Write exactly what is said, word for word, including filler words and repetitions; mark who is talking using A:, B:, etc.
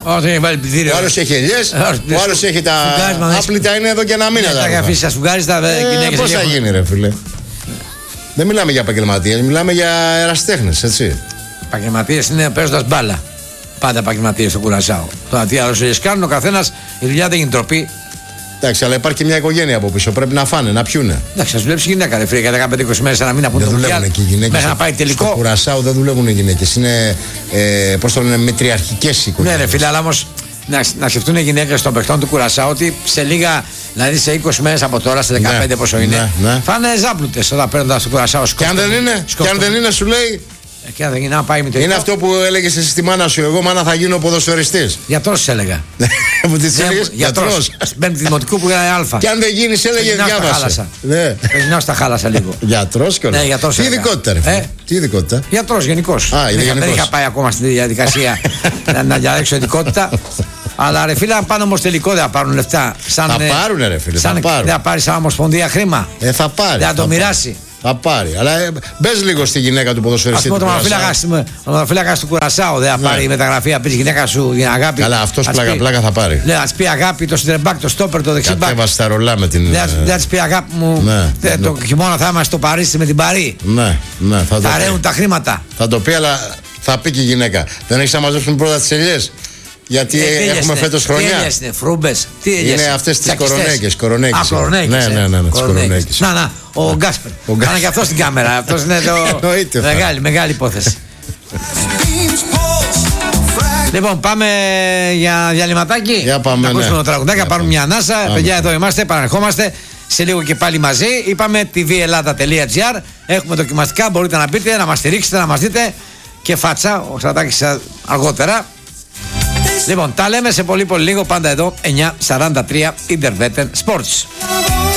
A: Όχι, έχει βάλει πλυντήριο.
B: Ο άλλος έχει ελιές, ο άλλος έχει τα άπλυτα, είναι εδώ και ένα μήνα.
A: Τα καφί σας σφουγγάρεις τα γυναίκες.
B: Πώς θα γίνει, ρε φίλε. Δεν μιλάμε για επαγγελματίες, μιλάμε για ερασιτέχνες, έτσι.
A: Επαγγελματίες είναι παίζοντας μπάλα. Πάντα επαγγελματίες στο Κουρασάο. Τώρα τι άλλο κάνουν, ο καθένας, η δουλειά δεν γίνει τροπή.
B: Εντάξει, αλλά υπάρχει και μια οικογένεια από πίσω. Πρέπει να φάνε, να πιούνε.
A: Εντάξει, α δουλέψει γυναίκα, ρε φίλε, για δεκαπέντε είκοσι μέρες ένα μήνα που
B: δεν δουλεύουν εκεί οι γυναίκες.
A: Μέχρι να πάει τελικό.
B: Στο Κουρασάο δεν δουλεύουν οι γυναίκες. Είναι, ε, πώς το λένε, μετριαρχικές οικογένειες.
A: Ναι, ρε φίλε, αλλά όμως να, να σκεφτούν οι γυναίκες των παιχτών του Κουρασάου ότι σε λίγα, δηλαδή σε είκοσι μέρες από τώρα, σε δεκαπέντε ναι, πόσο είναι, ναι, ναι. φάνε ζάπλουτες όταν παίρνοντας το Κουρασάο.
B: Και αν δεν είναι, και αν δεν είναι, σου λέει.
A: Και αν δεν είναι, να πάει με το
B: είναι αυτό που έλεγες εσύ στη μάνα σου. Εγώ, μάνα, θα γίνω ποδοσφαιριστής.
A: Γιατρός έλεγα.
B: Που τη έλεγες γιατρός.
A: Στην πέμπτη δημοτικού που έκανε Α.
B: Και αν δεν γίνει, έλεγε διάβασε.
A: Ναι. Πεζινάω στα χάλασα λίγο.
B: Γιατρός και όλα. Τι ειδικότητα, ρε φίλε. Τι ειδικότητα.
A: Γιατρός γενικώς. Δεν είχα πάει ακόμα στη διαδικασία να διαλέξω ειδικότητα. Αλλά ρε φίλε, αν πάνε όμως τελικό δεν θα πάρουν λεφτά.
B: Θα πάρουνε, ρε φίλε.
A: Δεν θα πάρει σαν ομοσπονδία χρήμα.
B: Ε, θα πάρει.
A: Δεν θα το μοιράσει.
B: Θα πάρει. Αλλά ε, μπες λίγο στη γυναίκα του ποδοσφαιριστή.
A: Ας πούμε, ο μαθοφύλακας του Κουρασάου δεν θα ναι. πάρει η μεταγραφή, να πει γυναίκα σου για αγάπη.
B: Καλά, αυτός πλάκα, πει, πλάκα θα πάρει.
A: Ναι, ας πει αγάπη το σιντερμπάκ, το στόπερ, το δεξιμπάκ.
B: Κατέβασε τα ρολά με την.
A: Δεν θα πει αγάπη μου. Ναι, ναι. Το χειμώνα θα είμαστε στο Παρίσι με την Παρί.
B: Ναι, ναι, θα,
A: θα ρέουν τα χρήματα.
B: Θα το πει, αλλά θα πει και η γυναίκα. Δεν έχει να μαζέψουν πρώτα τις ελιές. Γιατί ε, έχουμε φέτος χρονιά.
A: Τι ελιές είναι, φρούμπες. Τι
B: ελιές είναι αυτές τις κορονέκες. Κορονέκες.
A: Α, κορονέκες.
B: Ναι, ναι, ναι, ναι, τις κορονέκες.
A: Να, να, ο Γκάσπερ. Κάνα και αυτό στην κάμερα. Αυτός είναι το. Μεγάλη, μεγάλη υπόθεση. Λοιπόν, πάμε για διαλυματάκι.
B: Για πάμε.
A: Να ακούσουμε το τραγουδάκι, να πάρουμε μια ανάσα. Παιδιά, εδώ είμαστε, επαναρχόμαστε. Σε λίγο και πάλι μαζί. Είπαμε τι βι ελλάδα τελεία τζι άρ. Έχουμε δοκιμαστικά. Μπορείτε να μπείτε, να μας στηρίξετε, να μας δείτε. Και φάτσα, ο Στρατάκης αργότερα. Λοιπόν, τα λέμε σε πολύ πολύ λίγο, πάντα εδώ εννιά σαράντα τρία Interveten Sports.